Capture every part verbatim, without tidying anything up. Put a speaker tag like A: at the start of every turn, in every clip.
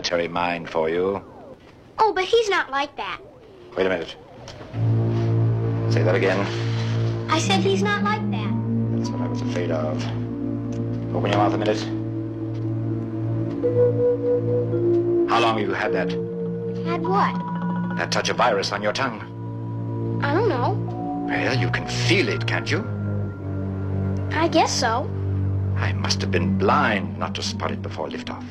A: military mind for you.
B: Oh, but he's not like that.
A: Wait a minute. Say that again.
B: I said he's not like that.
A: That's what I was afraid of. Open your mouth a minute. How long have you had that?
B: Had what?
A: That touch of virus on your tongue.
B: I don't know.
A: Well, you can feel it, can't you?
B: I guess so.
A: I must have been blind not to spot it before liftoff.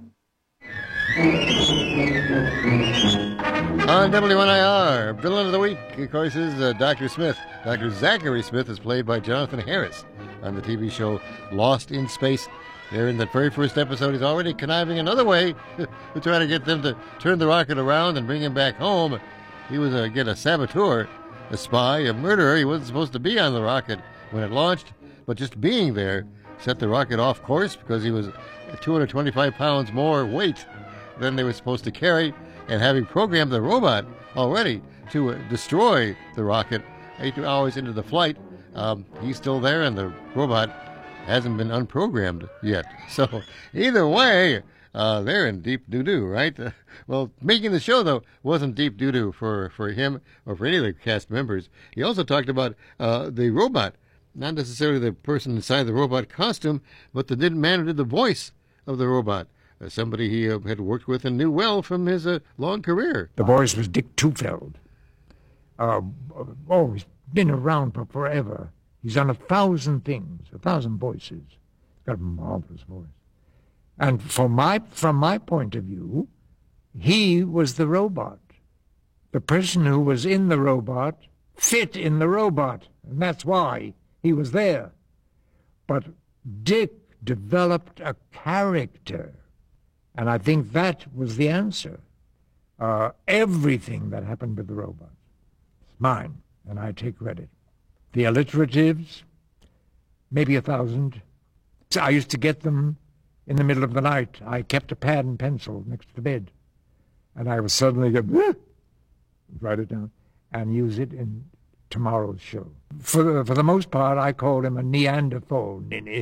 C: On W N I R, villain of the week, of course, is uh, Doctor Smith. Doctor Zachary Smith is played by Jonathan Harris on the T V show Lost in Space. There in the very first episode, he's already conniving another way to try to get them to turn the rocket around and bring him back home. He was, uh, again, a saboteur, a spy, a murderer. He wasn't supposed to be on the rocket when it launched, but just being there set the rocket off course because he was two hundred twenty-five pounds more weight than they were supposed to carry, and having programmed the robot already to uh, destroy the rocket eight hours into the flight, um, he's still there, and the robot hasn't been unprogrammed yet. So either way, uh, they're in deep doo-doo, right? Uh, well, making the show, though, wasn't deep doo-doo for, for him or for any of the cast members. He also talked about uh, the robot, not necessarily the person inside the robot costume, but the man who did the voice of the robot. Uh, somebody he uh, had worked with and knew well from his uh, long career.
D: The voice was Dick Tufeld. Uh, oh, he's been around for forever. He's done a thousand things, a thousand voices. He's got a marvelous voice. And for my, from my point of view, he was the robot. The person who was in the robot fit in the robot, and that's why he was there. But Dick developed a character, and I think that was the answer. Uh, everything that happened with the robot is mine, and I take credit. The alliteratives, maybe a thousand. So I used to get them in the middle of the night. I kept a pad and pencil next to the bed, and I would suddenly go, write it down, and use it in tomorrow's show. For the, for the most part, I called him a Neanderthal ninny,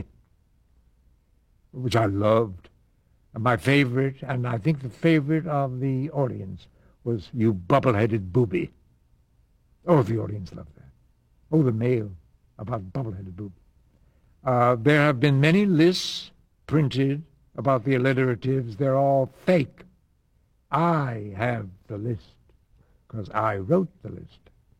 D: which I loved. And my favorite, and I think the favorite of the audience, was "You bubble-headed booby." Oh, the audience loved that. Oh, the mail about bubble-headed booby. Uh, there have been many lists printed about the alliteratives. They're all fake. I have the list because I wrote the list.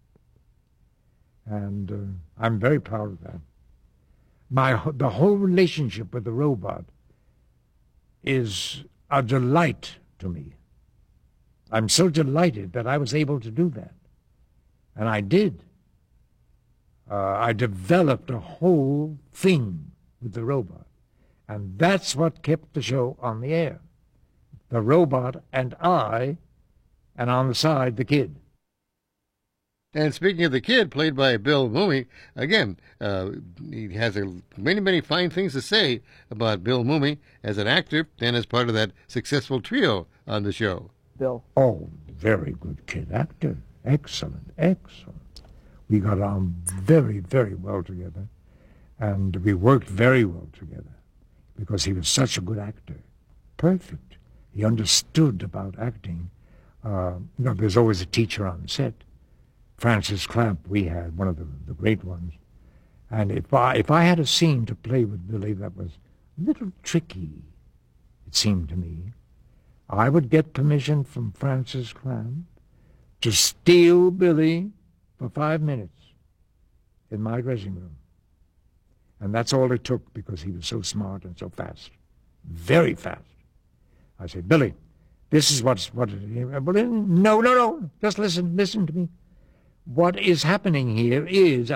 D: And uh, I'm very proud of that. My, the whole relationship with the robot is a delight to me. I'm so delighted that I was able to do that. And I did. Uh, I developed a whole thing with the robot. And that's what kept the show on the air. The robot and I, and on the side, the kid.
C: And speaking of the kid, played by Bill Mumy, again, uh, he has a, many, many fine things to say about Bill Mumy as an actor and as part of that successful trio on the show.
E: Bill.
D: Oh, very good kid actor. Excellent, excellent. We got on very, very well together, and we worked very well together because he was such a good actor. Perfect. He understood about acting. Uh, you know, there's always a teacher on set. Francis Clamp, we had, one of the, the great ones. And if I, if I had a scene to play with Billy that was a little tricky, it seemed to me, I would get permission from Francis Clamp to steal Billy for five minutes in my dressing room. And that's all it took because he was so smart and so fast, very fast. I said, Billy, this is what's, what, no, no, no, just listen, listen to me. What is happening here is,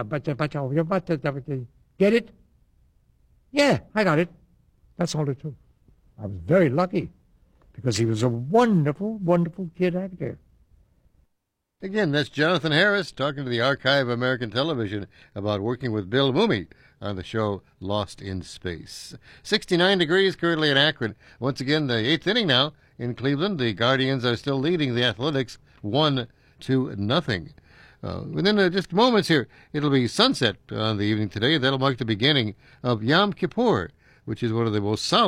D: get it? Yeah, I got it. That's all it took. I was very lucky because he was a wonderful, wonderful kid actor.
C: Again, that's Jonathan Harris talking to the Archive of American Television about working with Bill Mumy on the show Lost in Space. sixty-nine degrees currently in Akron. Once again, the eighth inning now in Cleveland. The Guardians are still leading the Athletics one to nothing. Uh, within uh, just moments here, it'll be sunset on the evening today. That'll mark the beginning of Yom Kippur, which is one of the most solemn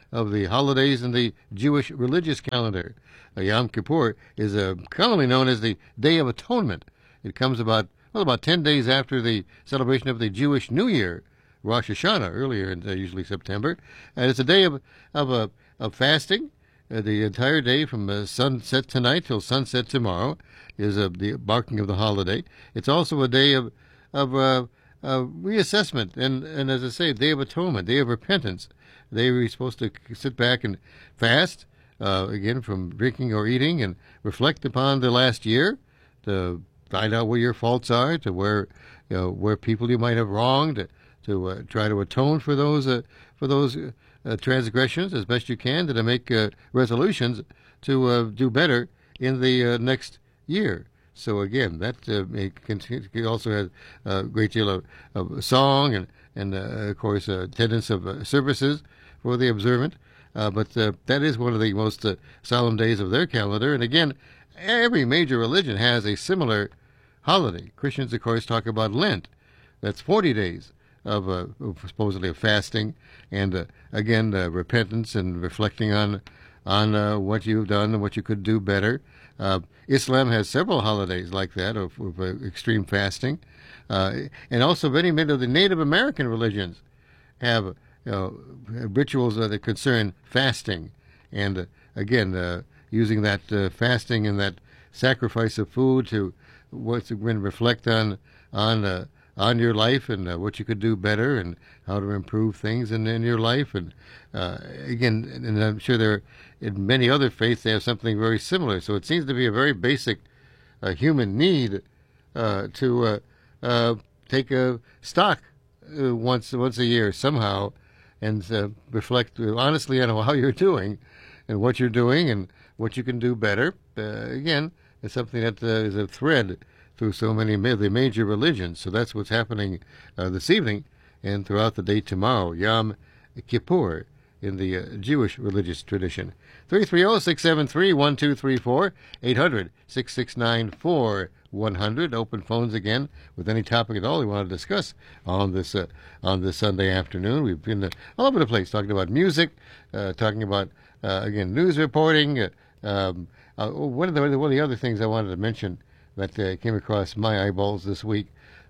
C: of the holidays in the Jewish religious calendar. Uh, Yom Kippur is uh, commonly known as the Day of Atonement. It comes about, well, about ten days after the celebration of the Jewish New Year, Rosh Hashanah, earlier in uh, usually September. And it's a day of of, uh, of fasting. Uh, the entire day from uh, sunset tonight till sunset tomorrow is uh, the marking of the holiday. It's also a day of of uh, uh, reassessment and, and, as I say, Day of Atonement, Day of Repentance. They were supposed to sit back and fast, uh, again, from drinking or eating, and reflect upon the last year to find out where your faults are, to where, you know, where people you might have wronged, to, to uh, try to atone for those uh, for those uh, transgressions as best you can, to make uh, resolutions to uh, do better in the uh, next year. So again, that uh, may continue, also has a great deal of, of song and, and uh, of course, uh, attendance of uh, services for the observant. Uh, but uh, that is one of the most uh, solemn days of their calendar. And again, every major religion has a similar holiday. Christians, of course, talk about Lent. That's forty days of, uh, of supposedly of fasting, and uh, again, uh, repentance and reflecting on on uh, what you've done and what you could do better. Uh, Islam has several holidays like that of, of uh, extreme fasting, uh, and also many many of the Native American religions have you know, rituals that concern fasting, and uh, again, uh, using that uh, fasting and that sacrifice of food to once again reflect on on uh, on your life and uh, what you could do better and how to improve things in, in your life. And uh, again, and I'm sure there are, in many other faiths they have something very similar. So it seems to be a very basic uh, human need uh, to uh, uh, take a stock uh, once once a year somehow and uh, reflect honestly on how you're doing and what you're doing and what you can do better. Uh, again, it's something that uh, is a thread through so many of the major religions. So that's what's happening uh, this evening and throughout the day tomorrow, Yom Kippur, in the uh, Jewish religious tradition. three three zero, six seven three, one two three four, eight hundred, six six nine, four one hundred. Open phones again with any topic at all you want to discuss on this uh, on this Sunday afternoon. We've been uh, all over the place talking about music, uh, talking about, uh, again, news reporting. Uh, um, uh, one, of the, one of the other things I wanted to mention that uh, came across my eyeballs this week.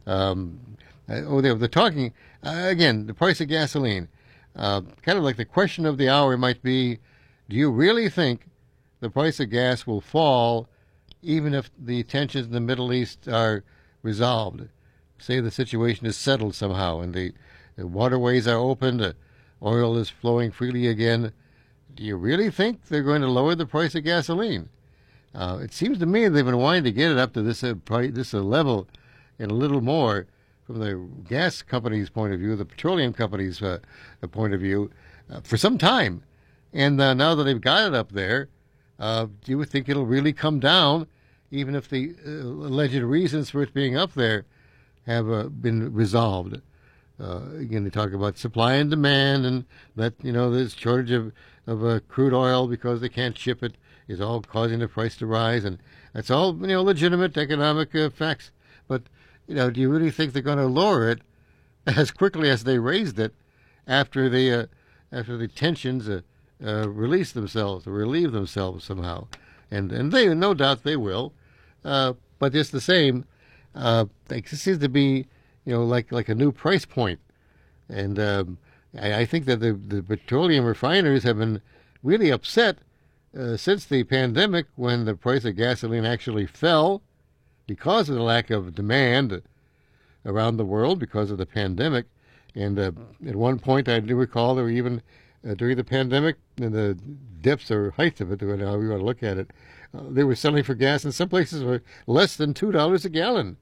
C: Um, uh, oh, they were talking, uh, again, the price of gasoline. Uh, kind of like the question of the hour might be, do you really think the price of gas will fall even if the tensions in the Middle East are resolved? Say the situation is settled somehow and the, the waterways are open, the oil is flowing freely again. Do you really think they're going to lower the price of gasoline? Uh, it seems to me they've been wanting to get it up to this uh, price, this uh, level and a little more from the gas company's point of view, the petroleum company's uh, point of view, uh, for some time. And uh, now that they've got it up there, uh, do you think it'll really come down, even if the uh, alleged reasons for it being up there have uh, been resolved? Uh, again, they talk about supply and demand, and that, you know, there's shortage of, of uh, crude oil because they can't ship it is all causing the price to rise, and that's all, you know, legitimate economic uh, facts. But, you know, do you really think they're going to lower it as quickly as they raised it after the uh, after the tensions uh, uh, release themselves or relieve themselves somehow? And and they, no doubt, they will. Uh, but just the same, uh, it seems to be, you know, like like a new price point. And um, I, I think that the the petroleum refiners have been really upset Uh, since the pandemic, when the price of gasoline actually fell because of the lack of demand around the world because of the pandemic. And uh, at one point, I do recall there were even uh, during the pandemic, in the depths or heights of it, however you want to look at it, uh, they were selling for gas in some places for less than two dollars a gallon.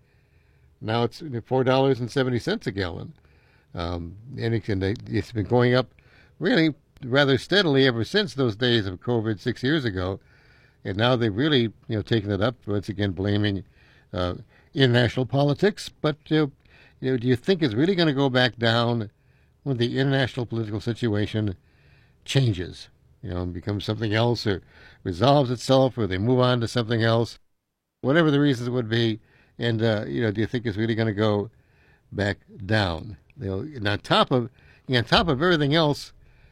C: Now it's four dollars and seventy cents a gallon. Um, and it can, it's been going up really rather steadily ever since those days of COVID six years ago, and now they've really, you know, taken it up once again, blaming uh, international politics. But uh, you know, do you think it's really going to go back down when the international political situation changes? You know, and becomes something else, or resolves itself, or they move on to something else, whatever the reasons would be. And uh, you know, do you think it's really going to go back down? You know, and on top of, you know, on top of everything else,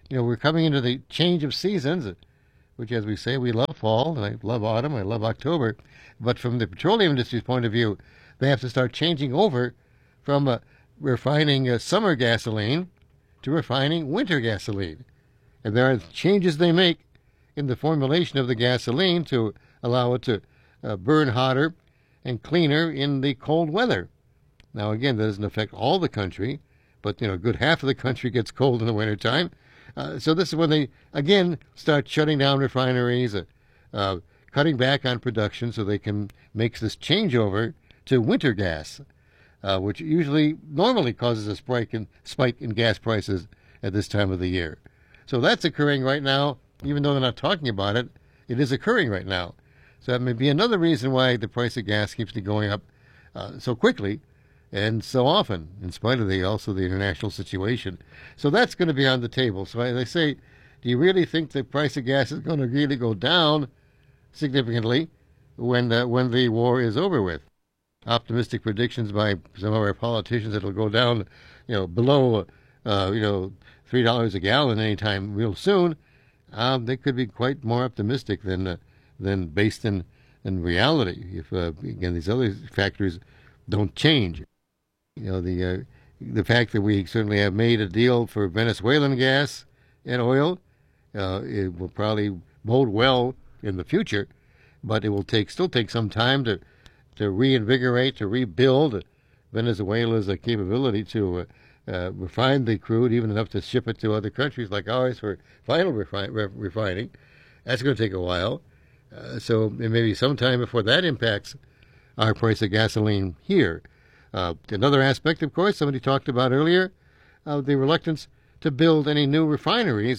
C: you know, we're coming into the change of seasons, which, as we say, we love fall, and I love autumn, I love October. But from the petroleum industry's point of view, they have to start changing over from uh, refining uh, summer gasoline to refining winter gasoline. And there are changes they make in the formulation of the gasoline to allow it to uh, burn hotter and cleaner in the cold weather. Now, again, that doesn't affect all the country, but, you know, a good half of the country gets cold in the wintertime. Uh, so this is when they, again, start shutting down refineries, uh, uh, cutting back on production so they can make this changeover to winter gas, uh, which usually normally causes a spike in, spike in gas prices at this time of the year. So that's occurring right now. Even though they're not talking about it, it is occurring right now. So that may be another reason why the price of gas keeps going up uh, so quickly and so often, in spite of the also the international situation. So that's going to be on the table. So as I say, do you really think the price of gas is going to really go down significantly when uh, when the war is over with? Optimistic predictions by some of our politicians that it'll go down, you know, below, uh, you know, three dollars a gallon anytime real soon. Um, they could be quite more optimistic than uh, than based in, in reality. If uh, again these other factors don't change, you know the uh, the fact that we certainly have made a deal for Venezuelan gas and oil, uh, it will probably bode well in the future, but it will take still take some time to to reinvigorate, to rebuild Venezuela's uh, capability to. Uh, Uh, refine the crude even enough to ship it to other countries like ours for final refi- re- refining. That's going to take a while. Uh, so it may be some time before that impacts our price of gasoline here. Uh, another aspect, of course, somebody talked about earlier, uh, the reluctance to build any new refineries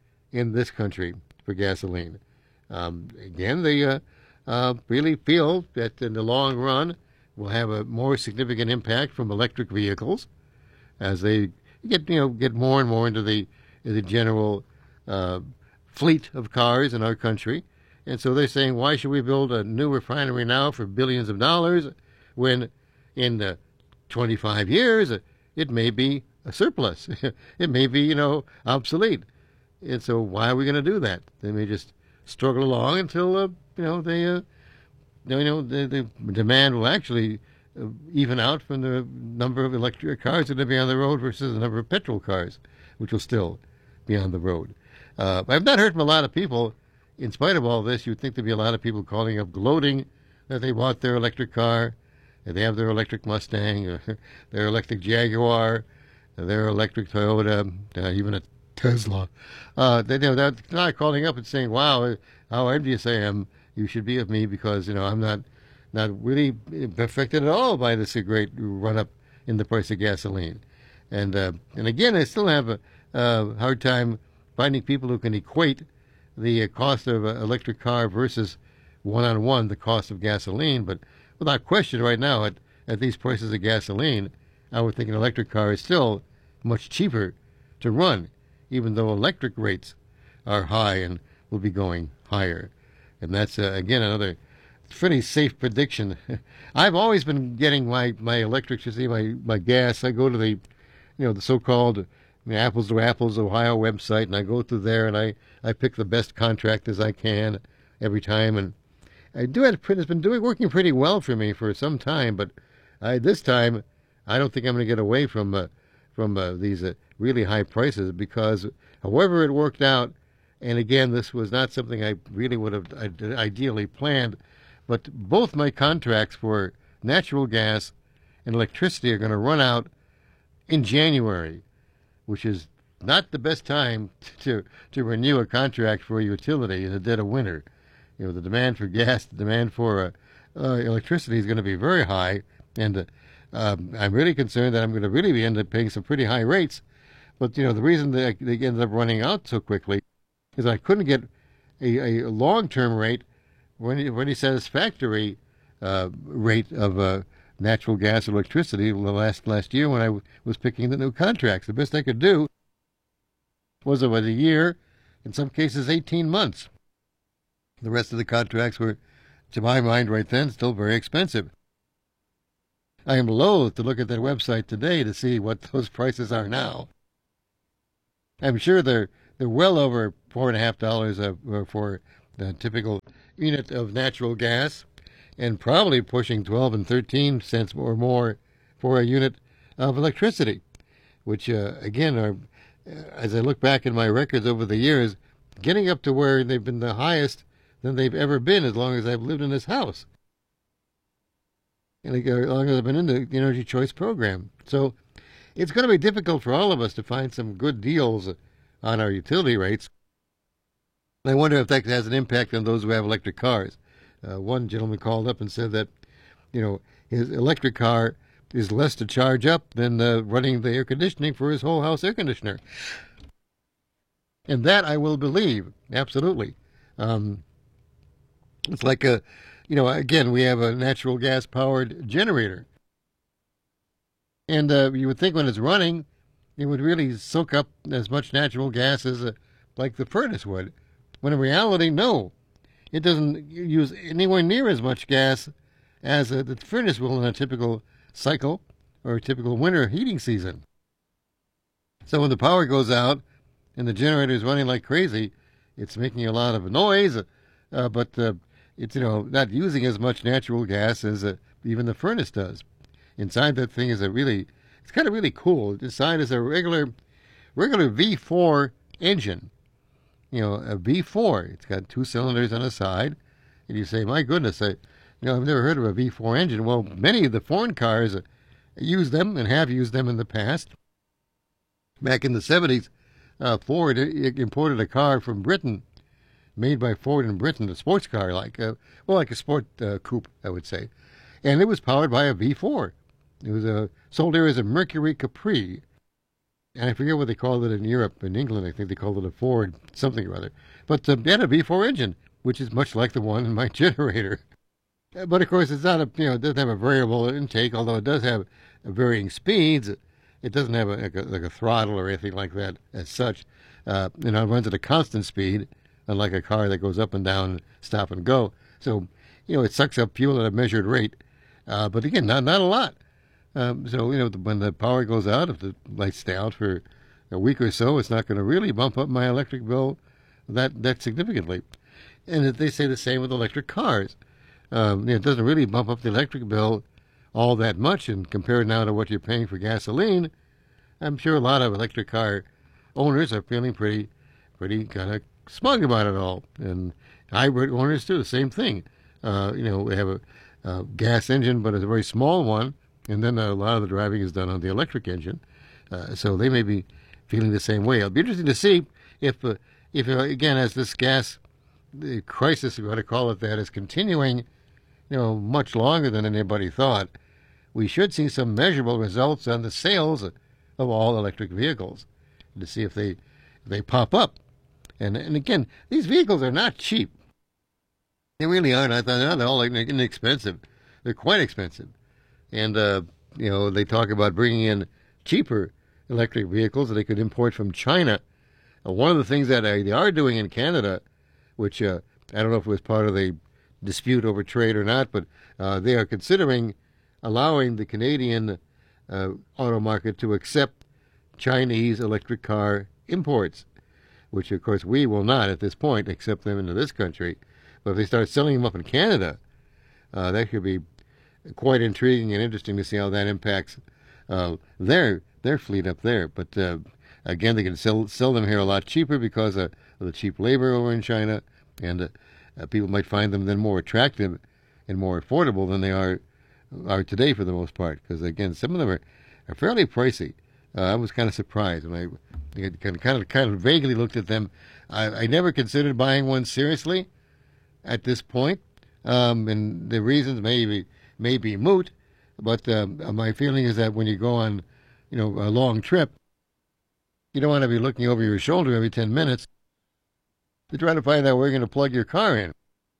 C: in this country for gasoline. Um, again, they uh, uh, really feel that in the long run will have a more significant impact from electric vehicles, as they get you know get more and more into the the general uh, fleet of cars in our country, and so they're saying, why should we build a new refinery now for billions of dollars when in uh, twenty-five years it may be a surplus, it may be you know obsolete, and so why are we going to do that? They may just struggle along until uh, you know they uh, you know the, the demand will actually even out from the number of electric cars that are going to be on the road versus the number of petrol cars, which will still be on the road. Uh, I've not heard from a lot of people, in spite of all this, you'd think there'd be a lot of people calling up gloating that they bought their electric car, that they have their electric Mustang, or their electric Jaguar, their electric Toyota, uh, even a Tesla. Uh, they, you know, they're not calling up and saying, wow, how envious I am. You should be with me because, you know, I'm not not really affected at all by this great run-up in the price of gasoline. And uh, and again, I still have a, a hard time finding people who can equate the uh, cost of an electric car versus one-on-one the cost of gasoline. But without question, right now, at, at these prices of gasoline, I would think an electric car is still much cheaper to run, even though electric rates are high and will be going higher. And that's, uh, again, another pretty safe prediction. I've always been getting my, my electricity, my, my gas. I go to the, you know, the so-called you know, Apples to Apples Ohio website, and I go through there and I, I pick the best contractors I can every time. And I do it. It's been doing working pretty well for me for some time, but I, this time I don't think I'm going to get away from uh, from uh, these uh, really high prices because, however it worked out, and again, this was not something I really would have ideally planned. But both my contracts for natural gas and electricity are going to run out in January, which is not the best time to to renew a contract for a utility in the dead of winter. You know, the demand for gas, the demand for uh, uh, electricity is going to be very high, and uh, um, I'm really concerned that I'm going to really be end up paying some pretty high rates. But you know, the reason they, they ended up running out so quickly is I couldn't get a, a long-term rate. When any satisfactory uh, rate of uh, natural gas or electricity last last year when I w- was picking the new contracts. The best I could do was about a year, in some cases eighteen months. The rest of the contracts were, to my mind right then, still very expensive. I am loath to look at that website today to see what those prices are now. I'm sure they're they're well over four and a half dollars for the typical unit of natural gas, and probably pushing twelve and thirteen cents or more for a unit of electricity, which uh, again are, as I look back in my records over the years, getting up to where they've been the highest than they've ever been as long as I've lived in this house, and as long as I've been in the Energy Choice program. So it's going to be difficult for all of us to find some good deals on our utility rates. I wonder if that has an impact on those who have electric cars. Uh, one gentleman called up and said that, you know, his electric car is less to charge up than uh, running the air conditioning for his whole house air conditioner. And that I will believe, absolutely. Um, it's like a, you know, again, we have a natural gas-powered generator. And uh, you would think when it's running, it would really soak up as much natural gas as uh, like the furnace would. When in reality, no. It doesn't use anywhere near as much gas as uh, the furnace will in a typical cycle or a typical winter heating season. So when the power goes out and the generator is running like crazy, it's making a lot of noise, uh, but uh, it's, you know, not using as much natural gas as uh, even the furnace does. Inside that thing is a really, it's kind of really cool. Inside is a regular, regular V four engine. You know, a V four. It's got two cylinders on the side, and you say, "My goodness, I, you know, I've never heard of a V four engine." Well, many of the foreign cars uh, use them and have used them in the past. Back in the seventies, uh, Ford imported a car from Britain, made by Ford in Britain, a sports car, like a, well, like a sport uh, coupe, I would say, and it was powered by a V four. It was uh, sold there as a Mercury Capri. And I forget what they called it in Europe. In England, I think they called it a Ford something or other. But uh, it had a V four engine, which is much like the one in my generator. But of course, it's not a, you know, it doesn't have a variable intake, although it does have varying speeds. It doesn't have a, like, a, like a throttle or anything like that as such. Uh, you know, it runs at a constant speed, unlike a car that goes up and down, stop and go. So, you know, it sucks up fuel at a measured rate. Uh, but again, not not a lot. Um, so, you know, when the power goes out, if the lights stay out for a week or so, it's not going to really bump up my electric bill that, that significantly. And they say the same with electric cars. Um, it doesn't really bump up the electric bill all that much, and compared now to what you're paying for gasoline, I'm sure a lot of electric car owners are feeling pretty, pretty kind of smug about it all. And hybrid owners too, the same thing. Uh, you know, we have a, a gas engine, but it's a very small one. And then a lot of the driving is done on the electric engine. Uh, so they may be feeling the same way. It'll be interesting to see if, uh, if uh, again, as this gas the crisis, if you want to call it that, is continuing, you know, much longer than anybody thought, we should see some measurable results on the sales of all electric vehicles to see if they, if they pop up. And, and again, these vehicles are not cheap. They really aren't. I thought they're all inexpensive. They're quite expensive. And, uh, you know, they talk about bringing in cheaper electric vehicles that they could import from China. Uh, one of the things that uh, they are doing in Canada, which uh, I don't know if it was part of the dispute over trade or not, but uh, they are considering allowing the Canadian uh, auto market to accept Chinese electric car imports, which, of course, we will not at this point accept them into this country. But if they start selling them up in Canada, uh, that could be quite intriguing and interesting to see how that impacts uh, their their fleet up there. But uh, again, they can sell sell them here a lot cheaper because of, of the cheap labor over in China, and uh, uh, people might find them then more attractive and more affordable than they are are today for the most part. Because again, some of them are, are fairly pricey. Uh, I was kind of surprised when I kind of kind of kind of vaguely looked at them. I, I never considered buying one seriously at this point, um, and the reasons may be may be moot, but uh, my feeling is that when you go on, you know, a long trip, you don't want to be looking over your shoulder every ten minutes to try to find out where you're going to plug your car in.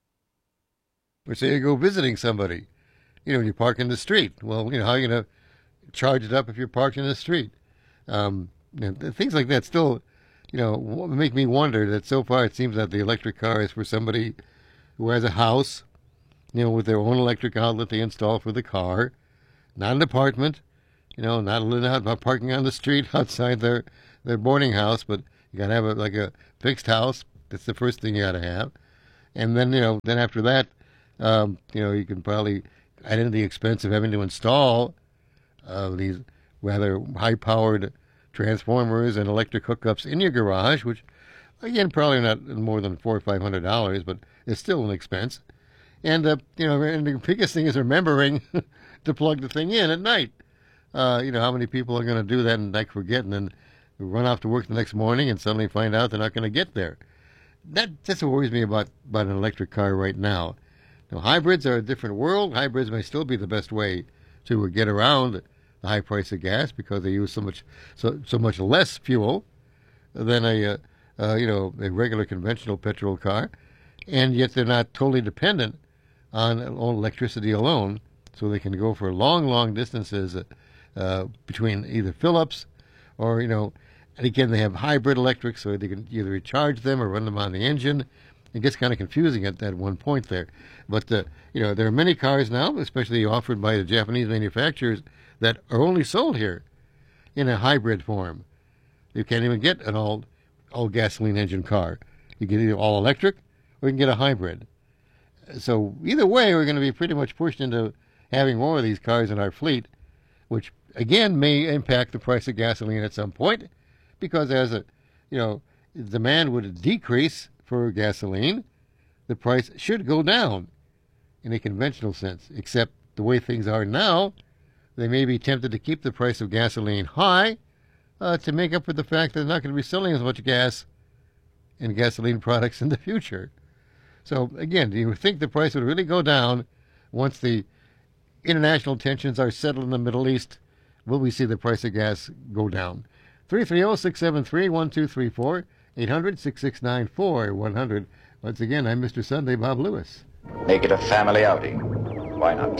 C: Or say you go visiting somebody, you know, you park in the street. Well, you know, how are you going to charge it up if you're parked in the street? Um, you know, things like that still, you know, make me wonder that so far it seems that the electric car is for somebody who has a house, you know, with their own electric outlet they install for the car, not an apartment, you know, not, not parking on the street outside their, their boarding house, but You got to have a, like a fixed house. That's the first thing you got to have. And then, you know, then after that, um, you know, you can probably add in the expense of having to install uh, these rather high-powered transformers and electric hookups in your garage, which, again, probably not more than four or five hundred dollars, but it's still an expense. And uh, you know, and the biggest thing is remembering to plug the thing in at night. Uh, you know, how many people are going to do that and like forget, and then run off to work the next morning and suddenly find out they're not going to get there. That just worries me about about an electric car right now. Now, hybrids are a different world. Hybrids may still be the best way to get around the high price of gas because they use so much so so much less fuel than a uh, uh, you know a regular conventional petrol car, and yet they're not totally dependent on electricity alone, so they can go for long, long distances uh, uh, between either fill-ups or, you know, and again, they have hybrid electrics, so they can either recharge them or run them on the engine. It gets kind of confusing at that one point there. But, uh, you know, there are many cars now, especially offered by the Japanese manufacturers, that are only sold here in a hybrid form. You can't even get an all, all gasoline engine car. You get either all electric or you can get a hybrid. So either way, we're going to be pretty much pushed into having more of these cars in our fleet, which again may impact the price of gasoline at some point, because as a, you know, demand would decrease for gasoline, the price should go down in a conventional sense. Except the way things are now, they may be tempted to keep the price of gasoline high uh, to make up for the fact that they're not going to be selling as much gas and gasoline products in the future. So, again, do you think the price would really go down once the international tensions are settled in the Middle East? Will we see the price of gas go down? three three zero, six seven three, one two three four, eight hundred, six six nine, four one hundred. Once again, I'm Mister Sunday, Bob Lewis.
A: Make it a family outing. Why not?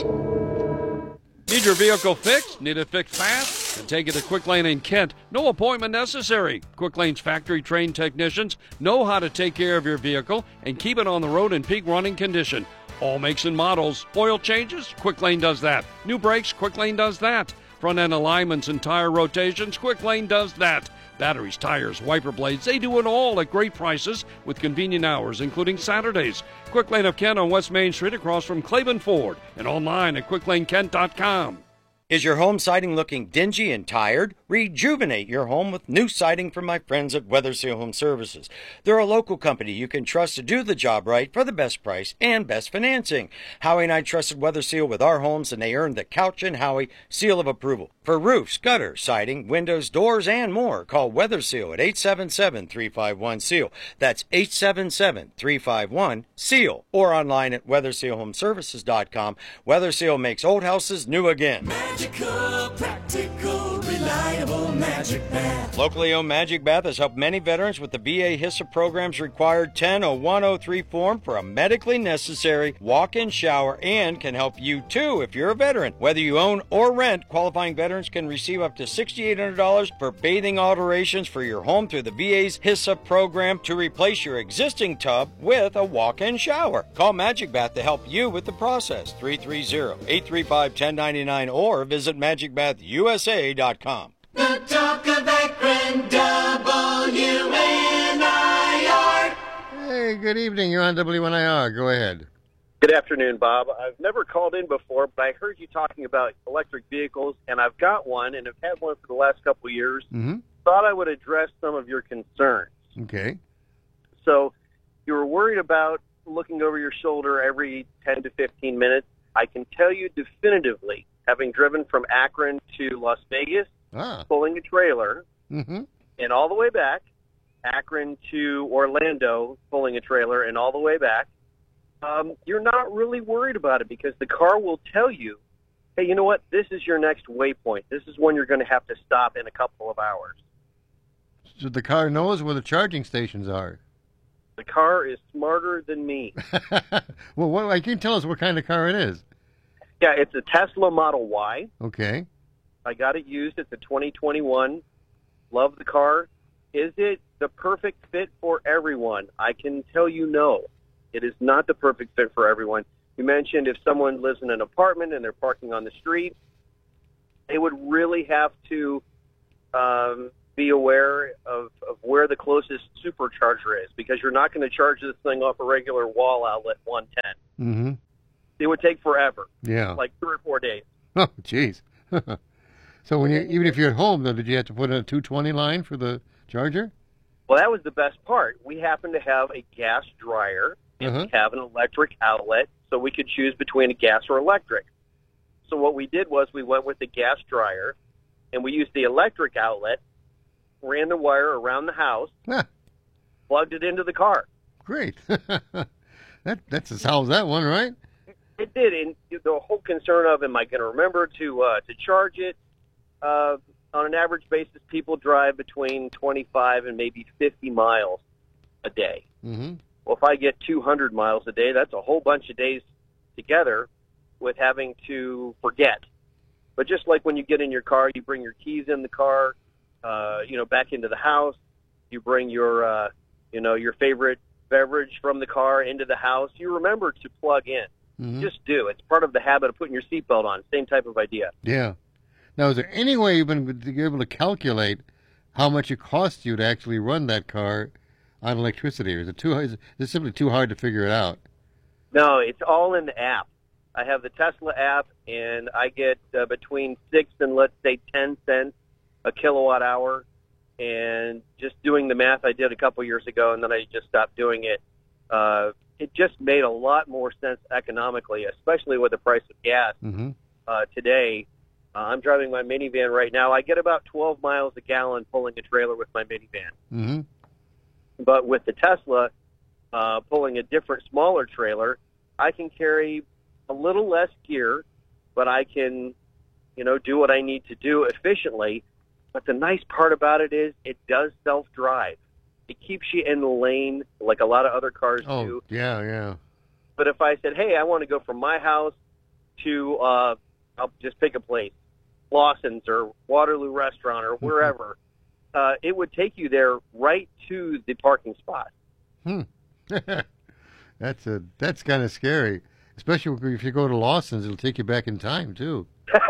E: Need your vehicle fixed? Need it fixed fast? Then take it to Quick Lane in Kent. No appointment necessary. Quick Lane's factory-trained technicians know how to take care of your vehicle and keep it on the road in peak running condition. All makes and models. Oil changes? Quick Lane does that. New brakes? Quick Lane does that. Front-end alignments and tire rotations? Quick Lane does that. Batteries, tires, wiper blades, they do it all at great prices with convenient hours, including Saturdays. Quick Lane of Kent on West Main Street across from Claiborne Ford and online at quick lane kent dot com.
F: Is your home siding looking dingy and tired? Rejuvenate your home with new siding from my friends at Weatherseal Home Services. They're a local company you can trust to do the job right for the best price and best financing. Howie and I trusted Weatherseal with our homes, and they earned the Couch and Howie seal of approval. For roofs, gutter, siding, windows, doors, and more, call Weatherseal at eight seven seven, three five one, S E A L. That's eight seven seven, three five one, S E A L. Or online at weatherseal home services dot com. Weatherseal makes old houses new again.
G: Magical, practical, reliable Magic Bath.
F: Locally owned Magic Bath has helped many veterans with the V A HISA program's required ten oh one oh three form for a medically necessary walk-in shower, and can help you too if you're a veteran. Whether you own or rent, qualifying veterans can receive up to six thousand eight hundred dollars for bathing alterations for your home through the V A's HISA program to replace your existing tub with a walk-in shower. Call Magic Bath to help you with the process. three three zero, eight three five, one oh nine nine or visit magic bath u s a dot com.
G: The talk of Akron, W N I R.
C: Hey, good evening. You're on W N I R. Go ahead.
H: Good afternoon, Bob. I've never called in before, but I heard you talking about electric vehicles, and I've got one, and I've had one for the last couple of years.
C: Mm-hmm.
H: Thought I would address some of your concerns.
C: Okay.
H: So you were worried about looking over your shoulder every ten to fifteen minutes. I can tell you definitively, having driven from Akron to Las Vegas,
C: Ah.
H: pulling a trailer,
C: Mm-hmm.
H: and all the way back, Akron to Orlando, pulling a trailer, and all the way back, um, you're not really worried about it because the car will tell you, hey, you know what? This is your next waypoint. This is when you're going to have to stop in a couple of hours.
C: So the car knows where the charging stations are.
H: The car is smarter than me.
C: Well, what, I can tell us what kind of car it is.
H: Yeah, it's a Tesla Model Y.
C: Okay.
H: I got it used. It's a twenty twenty-one. Love the car. Is it the perfect fit for everyone? I can tell you no. It is not the perfect fit for everyone. You mentioned if someone lives in an apartment and they're parking on the street, they would really have to um, be aware of, of where the closest supercharger is, because you're not going to charge this thing off a regular wall outlet one ten.
C: Mm-hmm.
H: It would take forever.
C: Yeah.
H: Like three or four days.
C: Oh, jeez. So when you even if you're at home, though, did you have to put in a two twenty line for the charger?
H: Well, that was the best part. We happen to have a gas dryer and
C: Uh-huh.
H: we have an electric outlet, so we could choose between a gas or electric. So what we did was we went with the gas dryer, and we used the electric outlet, ran the wire around the house,
C: Ah,
H: plugged it into the car.
C: great. that that's solves that one, right?
H: It did, and the whole concern of, am I going to remember to uh, to charge it? Uh, on an average basis, people drive between twenty-five and maybe fifty miles a day.
C: Mm-hmm.
H: Well, if I get two hundred miles a day, that's a whole bunch of days together with having to forget. But just like when you get in your car, you bring your keys in the car, uh, you know, back into the house. You bring your, uh, you know, your favorite beverage from the car into the house. You remember to plug in.
C: Mm-hmm.
H: Just do. It's part of the habit of putting your seatbelt on. Same type of idea.
C: Yeah. Now, is there any way you've been to be able to calculate how much it costs you to actually run that car on electricity, or is it too? Is it simply too hard to figure it out?
H: No, it's all in the app. I have the Tesla app, and I get uh, between six and let's say ten cents a kilowatt hour. And just doing the math I did a couple years ago, and then I just stopped doing it. Uh, it just made a lot more sense economically, especially with the price of gas
C: Mm-hmm.
H: uh, today. Uh, I'm driving my minivan right now. I get about twelve miles a gallon pulling a trailer with my minivan.
C: Mm-hmm.
H: But with the Tesla, uh, pulling a different, smaller trailer, I can carry a little less gear, but I can, you know, do what I need to do efficiently. But the nice part about it is it does self-drive. It keeps you in the lane like a lot of other cars
C: Oh,
H: do.
C: yeah, yeah.
H: But if I said, hey, I want to go from my house to, uh, I'll just pick a place, Lawson's or Waterloo Restaurant or wherever, uh, it would take you there right to the parking spot.
C: Hmm. that's a that's kind of scary, especially if you go to Lawson's. It'll take you back in time too.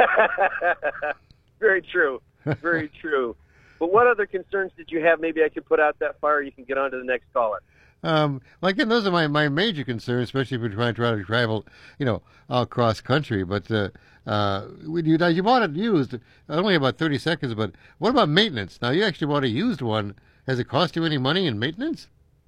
H: Very true. Very true. But what other concerns did you have? Maybe I could put out that fire. You can get on to the next caller.
C: Um, like, and those are my, my major concerns, especially if you're trying to try to travel, you know, all cross country. But uh, uh, when you now you bought it used, only about thirty seconds. But what about maintenance? Now you actually bought a used one. Has it cost you any money in maintenance?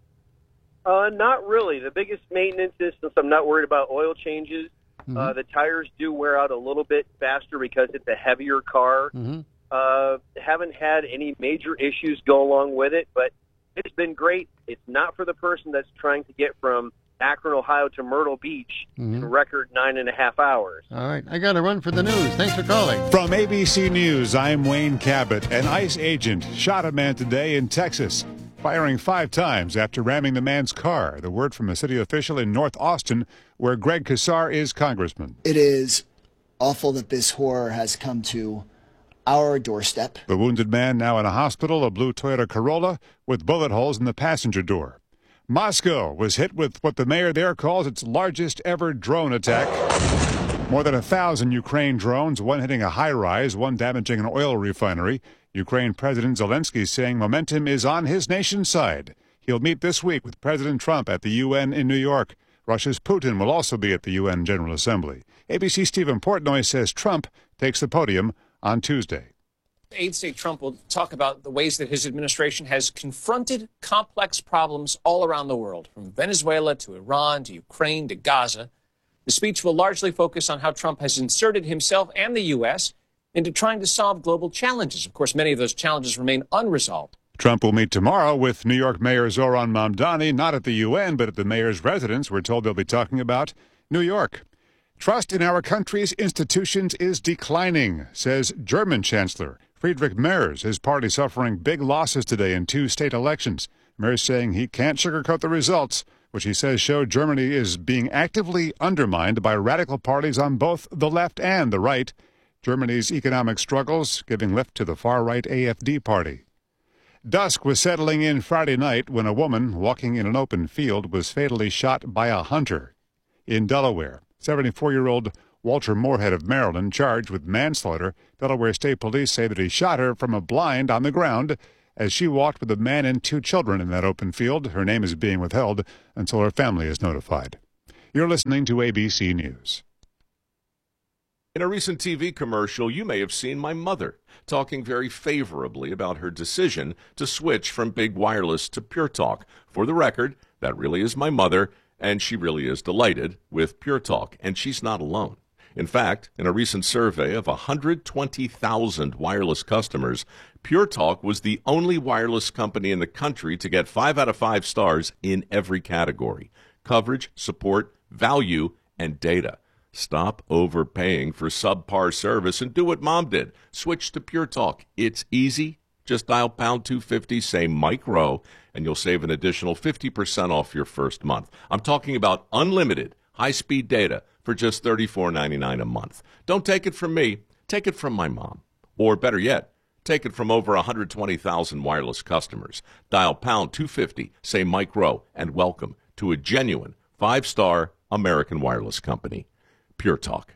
H: Uh, not really. The biggest maintenance is, since I'm not worried about oil changes,
C: Mm-hmm.
H: uh, the tires do wear out a little bit faster because it's a heavier car.
C: Mm-hmm.
H: Uh, haven't had any major issues go along with it, but it's been great. It's not for the person that's trying to get from Akron, Ohio to Myrtle Beach
C: Mm-hmm.
H: in record nine and a half hours.
C: All right, I got to run for the news. Thanks for calling.
I: From A B C News, I'm Wayne Cabot. An ICE agent shot a man today in Texas, firing five times after ramming the man's car. The word from a city official in North Austin, where Greg Kassar is congressman.
J: It is awful that this horror has come to our doorstep.
I: The wounded man now in a hospital, a blue Toyota Corolla with bullet holes in the passenger door. Moscow was hit with what the mayor there calls its largest ever drone attack. More than a thousand Ukraine drones, one hitting a high-rise, one damaging an oil refinery. Ukraine President Zelensky saying momentum is on his nation's side. He'll meet this week with President Trump at the U N in New York. Russia's Putin will also be at the U N General Assembly. A B C's Stephen Portnoy says Trump takes the podium on Tuesday.
K: Aides say Trump will talk about the ways that his administration has confronted complex problems all around the world, from Venezuela to Iran to Ukraine to Gaza. The speech will largely focus on how Trump has inserted himself and the U S into trying to solve global challenges. Of course, many of those challenges remain unresolved.
I: Trump will meet tomorrow with New York Mayor Zoran Mamdani, not at the U N, but at the mayor's residence. We're told they'll be talking about New York. Trust in our country's institutions is declining, says German Chancellor Friedrich Merz. His party suffering big losses today in two state elections. Merz saying he can't sugarcoat the results, which he says show Germany is being actively undermined by radical parties on both the left and the right. Germany's economic struggles giving lift to the far-right A F D party. Dusk was settling in Friday night when a woman walking in an open field was fatally shot by a hunter in Delaware. seventy-four-year-old Walter Moorhead of Maryland, charged with manslaughter. Delaware State Police say that he shot her from a blind on the ground as she walked with a man and two children in that open field. Her name is being withheld until her family is notified. You're listening to A B C News.
L: In a recent T V commercial, you may have seen my mother talking very favorably about her decision to switch from big wireless to Pure Talk. For the record, that really is my mother, and she really is delighted with Pure Talk, and she's not alone. In fact, in a recent survey of one hundred twenty thousand wireless customers, Pure Talk was the only wireless company in the country to get five out of five stars in every category: coverage, support, value, and data. Stop overpaying for subpar service and do what Mom did. Switch to Pure Talk. It's easy. Just dial pound two fifty, say Mike Rowe, and you'll save an additional fifty percent off your first month. I'm talking about unlimited high-speed data for just thirty-four ninety-nine a month. Don't take it from me. Take it from my mom. Or better yet, take it from over one hundred twenty thousand wireless customers. Dial pound two fifty, say Mike Rowe, and welcome to a genuine five-star American wireless company. Pure Talk.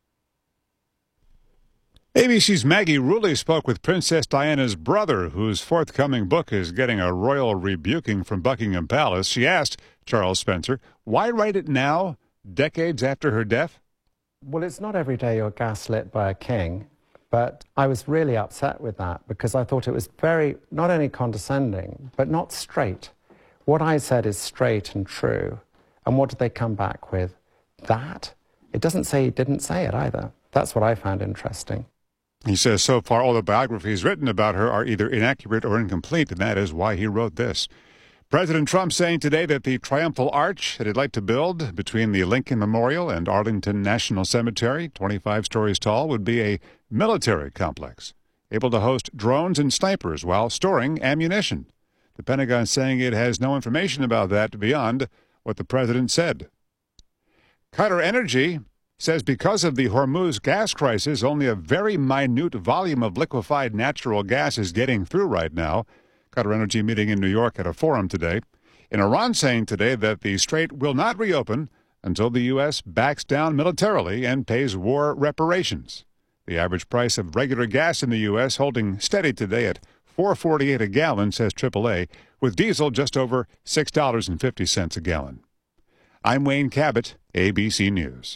I: A B C's Maggie Rulli spoke with Princess Diana's brother, whose forthcoming book is getting a royal rebuking from Buckingham Palace. She asked Charles Spencer, why write it now, decades after her death?
M: Well, it's not every day you're gaslit by a king, but I was really upset with that because I thought it was very, not only condescending, but not straight. What I said is straight and true. And what did they come back with? That? It doesn't say he didn't say it either. That's what I found interesting.
I: He says so far all the biographies written about her are either inaccurate or incomplete, and that is why he wrote this. President Trump saying today that the triumphal arch that he'd like to build between the Lincoln Memorial and Arlington National Cemetery, twenty-five stories tall, would be a military complex, able to host drones and snipers while storing ammunition. The Pentagon saying it has no information about that beyond what the president said. Qatar Energy says because of the Hormuz gas crisis, only a very minute volume of liquefied natural gas is getting through right now. Qatar Energy meeting in New York at a forum today. In Iran saying today that the strait will not reopen until the U S backs down militarily and pays war reparations. The average price of regular gas in the U S holding steady today at four forty-eight a gallon, says triple A, with diesel just over six dollars and fifty cents a gallon. I'm Wayne Cabot, A B C News.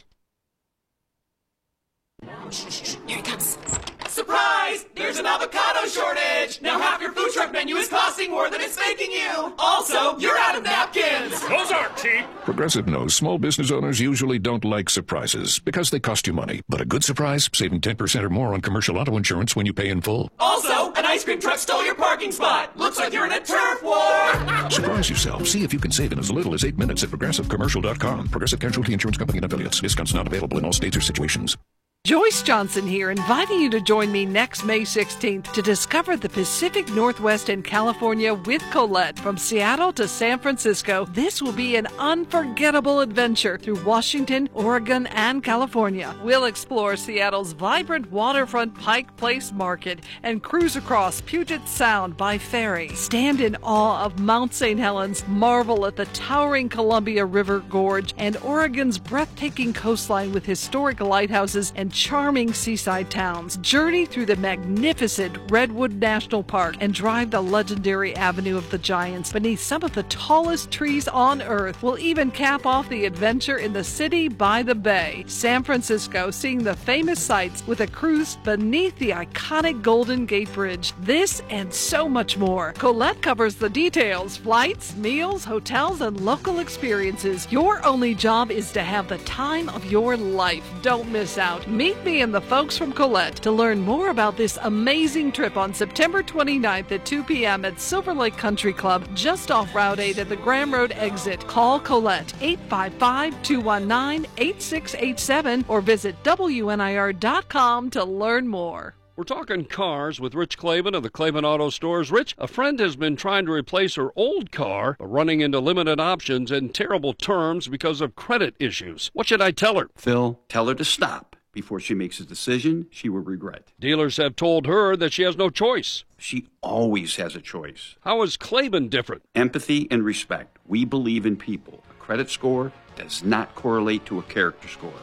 G: Here it comes. Surprise! There's an avocado shortage! Now half your food truck menu is costing more than it's making you! Also, you're out of napkins!
N: Those aren't cheap! Progressive knows small business owners usually don't like surprises because they cost you money. But a good surprise, saving ten percent or more on commercial auto insurance when you pay in full.
G: Also, an ice cream truck stole your parking spot! Looks like you're in a turf war!
N: Surprise yourself. See if you can save in as little as eight minutes at progressive commercial dot com. Progressive Casualty Insurance Company and affiliates. Discounts not available in all states or situations.
O: Joyce Johnson here, inviting you to join me next May sixteenth to discover the Pacific Northwest and California with Colette from Seattle to San Francisco. This will be an unforgettable adventure through Washington, Oregon, and California. We'll explore Seattle's vibrant waterfront Pike Place Market and cruise across Puget Sound by ferry. Stand in awe of Mount Saint Helens, marvel at the towering Columbia River Gorge, and Oregon's breathtaking coastline with historic lighthouses and charming seaside towns. Journey through the magnificent Redwood National Park and drive the legendary Avenue of the Giants beneath some of the tallest trees on Earth. We'll even cap off the adventure in the city by the bay. San Francisco, seeing the famous sights with a cruise beneath the iconic Golden Gate Bridge. This and so much more. Colette covers the details: flights, meals, hotels, and local experiences. Your only job is to have the time of your life. Don't miss out. Meet me and the folks from Colette to learn more about this amazing trip on September twenty-ninth at two p.m. at Silver Lake Country Club, just off Route eight at the Graham Road exit. Call Colette, eight five five, two one nine, eight six eight seven, or visit W N I R dot com to learn more.
E: We're talking cars with Rich Clavin of the Clavin Auto Stores. Rich, a friend has been trying to replace her old car, but running into limited options and terrible terms because of credit issues. What should I tell her?
P: Phil, tell her to stop. Before she makes a decision, she will regret.
E: Dealers have told her that she has no choice.
P: She always has a choice.
E: How is Clavin different?
P: Empathy and respect. We believe in people. A credit score does not correlate to a character score.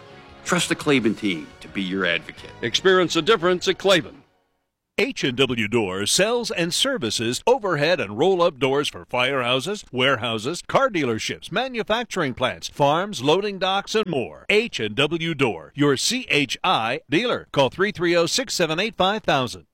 P: Trust the Klaben team to be your advocate.
E: Experience the difference at Klaben.
Q: H and W Doors sells and services overhead and roll-up doors for firehouses, warehouses, car dealerships, manufacturing plants, farms, loading docks, and more. H and W Door, your C H I dealer. Call three three zero, six seven eight, five thousand.